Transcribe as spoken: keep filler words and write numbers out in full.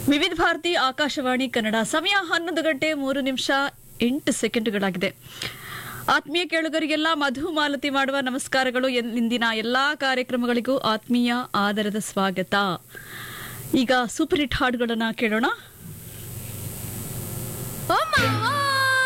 ವಿವಿಧ ಭಾರತಿ ಆಕಾಶವಾಣಿ ಕನ್ನಡ. ಸಮಯ ಹನ್ನೊಂದು ಗಂಟೆ ಮೂರು ನಿಮಿಷ ಎಂಟು ಸೆಕೆಂಡ್ಗಳಾಗಿದೆ. ಆತ್ಮೀಯ ಕೇಳುಗರಿಗೆಲ್ಲ ಮಧು ಮಾಲತಿ ಮಾಡುವ ನಮಸ್ಕಾರಗಳು. ಇಂದಿನ ಎಲ್ಲಾ ಕಾರ್ಯಕ್ರಮಗಳಿಗೂ ಆತ್ಮೀಯ ಆದರದ ಸ್ವಾಗತ. ಈಗ ಸೂಪರ್ ಹಿಟ್ ಹಾಡುಗಳನ್ನ ಕೇಳೋಣ.